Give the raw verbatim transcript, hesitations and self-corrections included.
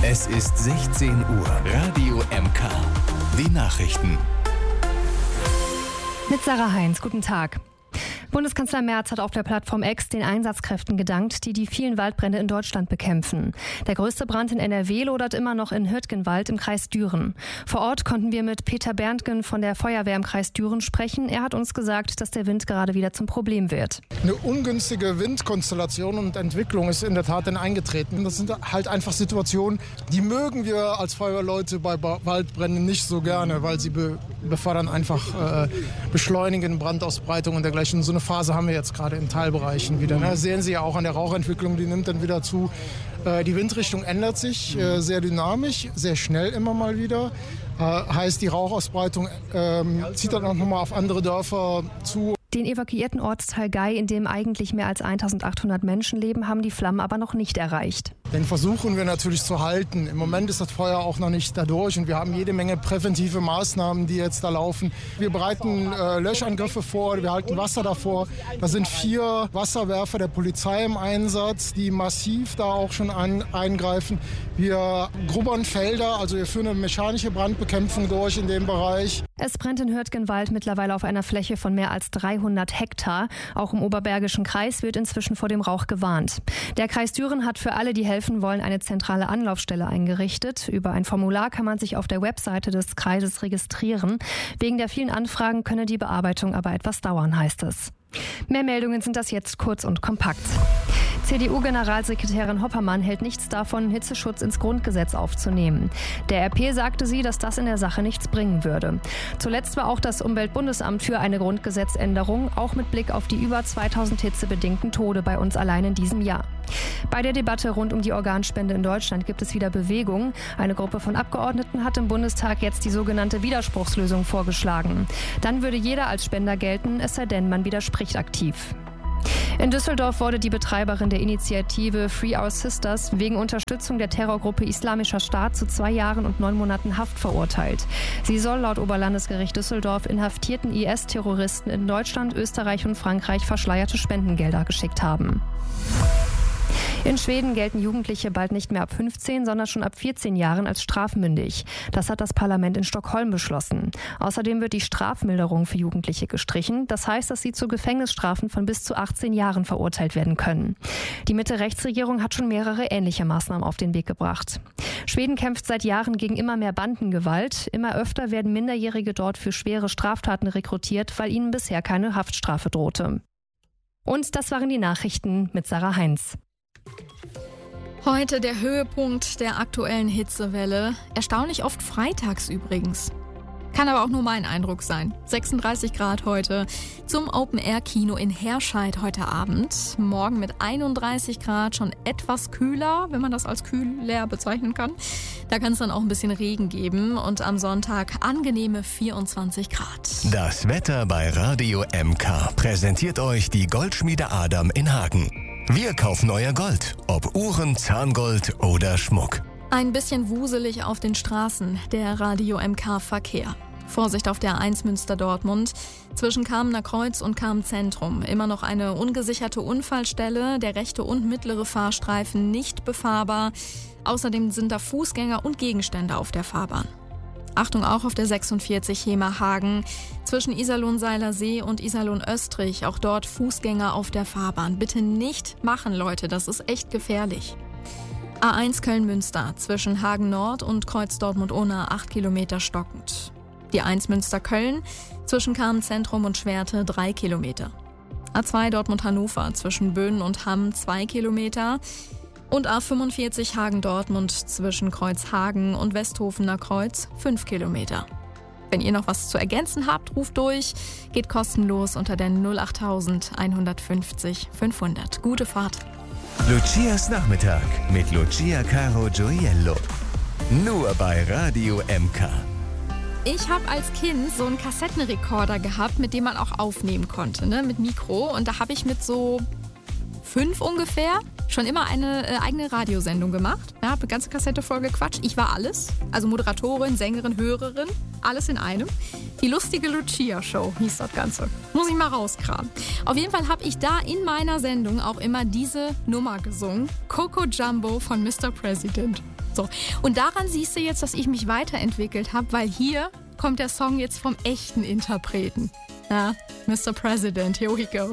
Es ist sechzehn Uhr. Radio M K. Die Nachrichten. Mit Sarah Heinz, guten Tag. Bundeskanzler Merz hat auf der Plattform X den Einsatzkräften gedankt, die die vielen Waldbrände in Deutschland bekämpfen. Der größte Brand in N R W lodert immer noch in Hürtgenwald im Kreis Düren. Vor Ort konnten wir mit Peter Berntgen von der Feuerwehr im Kreis Düren sprechen. Er hat uns gesagt, dass der Wind gerade wieder zum Problem wird. Eine ungünstige Windkonstellation und Entwicklung ist in der Tat dann eingetreten. Das sind halt einfach Situationen, die mögen wir als Feuerwehrleute bei Waldbränden nicht so gerne, weil sie be- befördern einfach, äh, beschleunigen Brandausbreitung und dergleichen. So eine Phase haben wir jetzt gerade in Teilbereichen wieder. Ne? Sehen Sie ja auch an der Rauchentwicklung, die nimmt dann wieder zu. Äh, die Windrichtung ändert sich äh, sehr dynamisch, sehr schnell immer mal wieder. Äh, heißt, die Rauchausbreitung äh, zieht dann auch nochmal auf andere Dörfer zu. Den evakuierten Ortsteil Gei, in dem eigentlich mehr als eintausendachthundert Menschen leben, haben die Flammen aber noch nicht erreicht. Den versuchen wir natürlich zu halten. Im Moment ist das Feuer auch noch nicht dadurch und wir haben jede Menge präventive Maßnahmen, die jetzt da laufen. Wir bereiten äh, Löschangriffe vor, wir halten Wasser davor. Da sind vier Wasserwerfer der Polizei im Einsatz, die massiv da auch schon an, eingreifen. Wir grubbern Felder, also wir führen eine mechanische Brandbekämpfung durch in dem Bereich. Es brennt in Hürtgenwald mittlerweile auf einer Fläche von mehr als dreihundert Hektar. Auch im Oberbergischen Kreis wird inzwischen vor dem Rauch gewarnt. Der Kreis Düren hat für alle, die helfen wollen, eine zentrale Anlaufstelle eingerichtet. Über ein Formular kann man sich auf der Webseite des Kreises registrieren. Wegen der vielen Anfragen könne die Bearbeitung aber etwas dauern, heißt es. Mehr Meldungen sind das jetzt kurz und kompakt. C D U-Generalsekretärin Hoppermann hält nichts davon, Hitzeschutz ins Grundgesetz aufzunehmen. Der R P sagte sie, dass das in der Sache nichts bringen würde. Zuletzt war auch das Umweltbundesamt für eine Grundgesetzänderung, auch mit Blick auf die über zweitausend hitzebedingten Tode bei uns allein in diesem Jahr. Bei der Debatte rund um die Organspende in Deutschland gibt es wieder Bewegung. Eine Gruppe von Abgeordneten hat im Bundestag jetzt die sogenannte Widerspruchslösung vorgeschlagen. Dann würde jeder als Spender gelten, es sei denn, man widerspricht aktiv. In Düsseldorf wurde die Betreiberin der Initiative Free Our Sisters wegen Unterstützung der Terrorgruppe Islamischer Staat zu zwei Jahren und neun Monaten Haft verurteilt. Sie soll laut Oberlandesgericht Düsseldorf inhaftierten I S-Terroristen in Deutschland, Österreich und Frankreich verschleierte Spendengelder geschickt haben. In Schweden gelten Jugendliche bald nicht mehr ab fünfzehn, sondern schon ab vierzehn Jahren als strafmündig. Das hat das Parlament in Stockholm beschlossen. Außerdem wird die Strafmilderung für Jugendliche gestrichen. Das heißt, dass sie zu Gefängnisstrafen von bis zu achtzehn Jahren verurteilt werden können. Die Mitte-Rechts-Regierung hat schon mehrere ähnliche Maßnahmen auf den Weg gebracht. Schweden kämpft seit Jahren gegen immer mehr Bandengewalt. Immer öfter werden Minderjährige dort für schwere Straftaten rekrutiert, weil ihnen bisher keine Haftstrafe drohte. Und das waren die Nachrichten mit Sarah Heinz. Heute der Höhepunkt der aktuellen Hitzewelle. Erstaunlich oft freitags übrigens. Kann aber auch nur mein Eindruck sein. sechsunddreißig Grad heute zum Open-Air-Kino in Herscheid heute Abend. Morgen mit einunddreißig Grad, schon etwas kühler, wenn man das als kühler bezeichnen kann. Da kann es dann auch ein bisschen Regen geben und am Sonntag angenehme vierundzwanzig Grad. Das Wetter bei Radio M K präsentiert euch die Goldschmiede Adam in Hagen. Wir kaufen euer Gold, ob Uhren, Zahngold oder Schmuck. Ein bisschen wuselig auf den Straßen, der Radio M K-Verkehr. Vorsicht auf der A eins Münster-Dortmund. Zwischen Kamener Kreuz und Kamen-Zentrum immer noch eine ungesicherte Unfallstelle. Der rechte und mittlere Fahrstreifen nicht befahrbar. Außerdem sind da Fußgänger und Gegenstände auf der Fahrbahn. Achtung auch auf der sechsundvierzig Hemer-Hagen. Zwischen Iserlohn-Seiler See und Iserlohn-Östrich. Auch dort Fußgänger auf der Fahrbahn. Bitte nicht machen, Leute, das ist echt gefährlich. A eins Köln-Münster zwischen Hagen Nord und Kreuz Dortmund-Ohna acht Kilometer stockend. Die A eins Münster-Köln zwischen Kamen-Zentrum und Schwerte drei Kilometer. A zwei Dortmund-Hannover zwischen Böhnen und Hamm zwei Kilometer. Und A fünfundvierzig Hagen-Dortmund zwischen Kreuzhagen und Westhofener Kreuz fünf Kilometer. Wenn ihr noch was zu ergänzen habt, ruft durch. Geht kostenlos unter der null acht null eins fünfzig fünfhundert. Gute Fahrt. Lucias Nachmittag mit Lucia Caro Gioiello. Nur bei Radio M K. Ich habe als Kind so einen Kassettenrekorder gehabt, mit dem man auch aufnehmen konnte, ne, mit Mikro. Und da habe ich mit so fünf ungefähr schon immer eine äh, eigene Radiosendung gemacht. Ja, habe eine ganze Kassette voll gequatscht. Ich war alles. Also Moderatorin, Sängerin, Hörerin. Alles in einem. Die lustige Lucia-Show hieß das Ganze. Muss ich mal rauskramen. Auf jeden Fall habe ich da in meiner Sendung auch immer diese Nummer gesungen. Coco Jumbo von Mister President. So. Und daran siehst du jetzt, dass ich mich weiterentwickelt habe, weil hier kommt der Song jetzt vom echten Interpreten. Ja, Mister President, here we go.